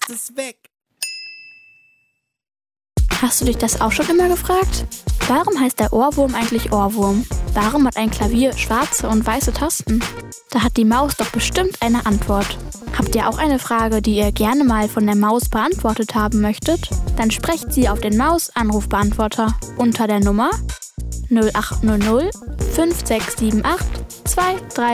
Jetzt ist es weg. Hast du dich das auch schon immer gefragt? Warum heißt der Ohrwurm eigentlich Ohrwurm? Warum hat ein Klavier schwarze und weiße Tasten? Da hat die Maus doch bestimmt eine Antwort. Habt ihr auch eine Frage, die ihr gerne mal von der Maus beantwortet haben möchtet? Dann sprecht sie auf den Maus-Anrufbeantworter unter der Nummer 0800 5678 23